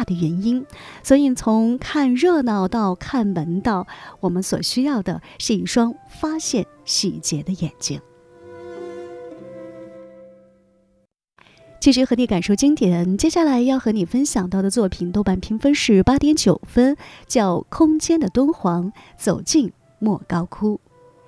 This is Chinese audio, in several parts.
的原因。所以从看热闹到看门道，我们所需要的是一双发现细节的眼睛。继续和你感受经典，接下来要和你分享到的作品豆瓣评分是8.9分，叫《空间的敦煌》，走进莫高窟。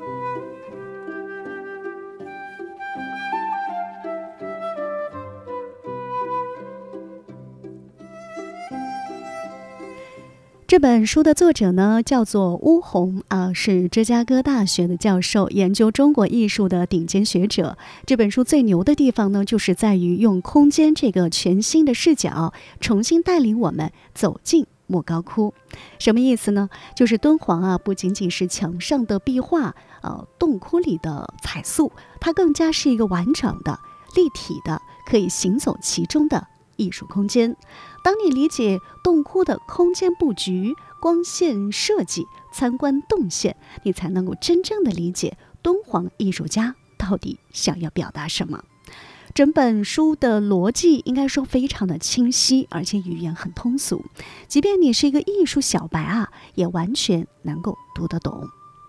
这本书的作者呢叫做巫红是芝加哥大学的教授，研究中国艺术的顶尖学者。这本书最牛的地方呢，就是在于用空间这个全新的视角，重新带领我们走进莫高窟。什么意思呢？就是敦煌不仅仅是墙上的壁画，洞窟里的彩塑，它更加是一个完整的、立体的，可以行走其中的艺术空间。当你理解洞窟的空间布局、光线设计、参观动线，你才能够真正的理解敦煌艺术家到底想要表达什么。整本书的逻辑应该说非常的清晰，而且语言很通俗，即便你是一个艺术小白也完全能够读得懂。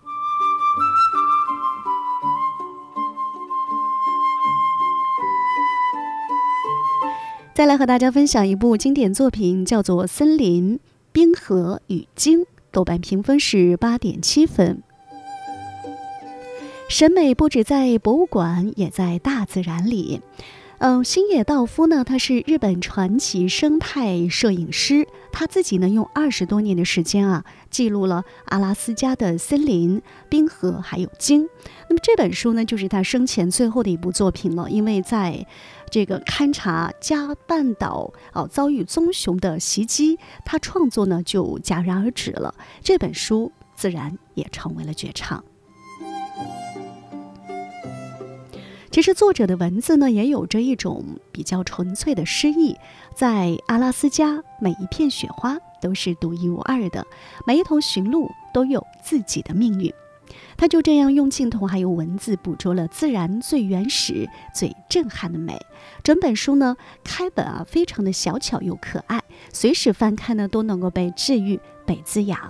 再来和大家分享一部经典作品，叫做《森林、冰河与鲸》，豆瓣评分是8.7分。审美不止在博物馆，也在大自然里。星野道夫呢，他是日本传奇生态摄影师，他自己呢用20多年的时间记录了阿拉斯加的森林、冰河还有鲸。那么这本书呢，就是他生前最后的一部作品了，因为在这个勘察加半岛遭遇棕熊的袭击，他创作呢就戛然而止了。这本书自然也成为了绝唱。其实作者的文字呢，也有着一种比较纯粹的诗意。在阿拉斯加，每一片雪花都是独一无二的，每一头驯鹿都有自己的命运。他就这样用镜头还有文字捕捉了自然最原始、最震撼的美。整本书呢，开本非常的小巧又可爱，随时翻看呢都能够被治愈、被滋养。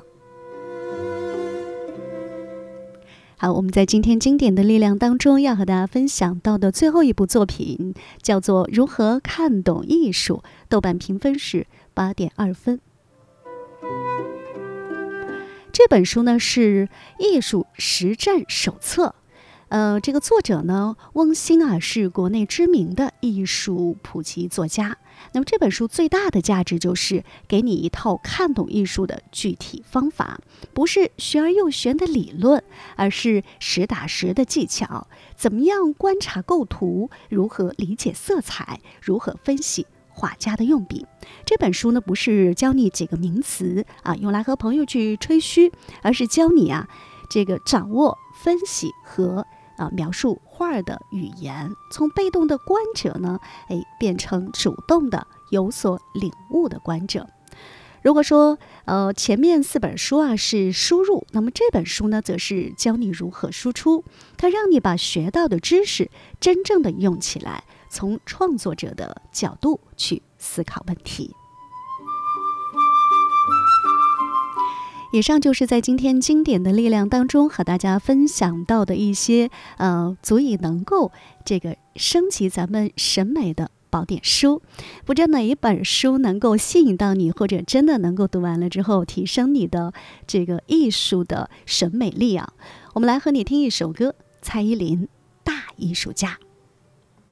好，我们在今天经典的力量当中要和大家分享到的最后一部作品叫做《如何看懂艺术》，豆瓣评分是8.2分。这本书呢是艺术实战手册，这个作者呢翁兴是国内知名的艺术普及作家。那么这本书最大的价值就是给你一套看懂艺术的具体方法，不是学而又玄的理论，而是实打实的技巧。怎么样观察构图，如何理解色彩，如何分析画家的用笔。这本书呢不是教你几个名词用来和朋友去吹嘘，而是教你这个掌握分析和描述画的语言，从被动的观者呢变成主动的有所领悟的观者。如果说前面4本书是输入，那么这本书呢则是教你如何输出，它让你把学到的知识真正的用起来，从创作者的角度去思考问题。以上就是在今天经典的力量当中和大家分享到的一些足以能够这个升级咱们审美的宝典书。不知道哪一本书能够吸引到你，或者真的能够读完了之后提升你的这个艺术的审美力我们来和你听一首歌，蔡依林《大艺术家》。